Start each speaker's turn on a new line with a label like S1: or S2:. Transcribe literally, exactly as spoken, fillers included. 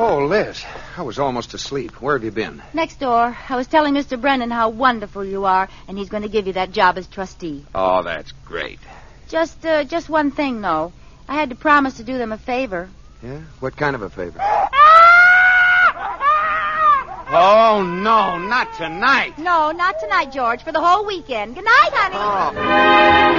S1: Oh, Liz, I was almost asleep. Where have you been?
S2: Next door. I was telling Mister Brennan how wonderful you are, and he's going to give you that job as trustee.
S1: Oh, that's great.
S2: Just, uh, just one thing, though. I had to promise to do them a favor.
S1: Yeah? What kind of a favor? Oh, no, not tonight.
S2: No, not tonight, George. For the whole weekend. Good night, honey.
S1: Oh.